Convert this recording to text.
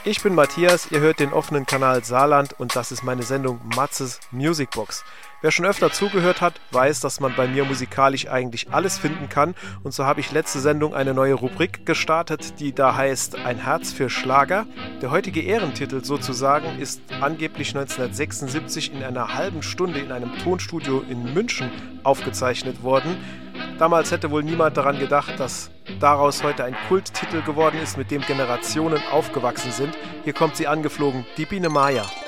Ich bin Matthias, ihr hört den offenen Kanal Saarland und das ist meine Sendung Matzes Musicbox. Wer schon öfter zugehört hat, weiß, dass man bei mir musikalisch eigentlich alles finden kann und so habe ich letzte Sendung eine neue Rubrik gestartet, die da heißt Ein Herz für Schlager. Der heutige Ehrentitel sozusagen ist angeblich 1976 in einer halben Stunde in einem Tonstudio in München aufgezeichnet worden. Damals hätte wohl niemand daran gedacht, dass daraus heute ein Kulttitel geworden ist, mit dem Generationen aufgewachsen sind. Hier kommt sie angeflogen, die Biene Maya.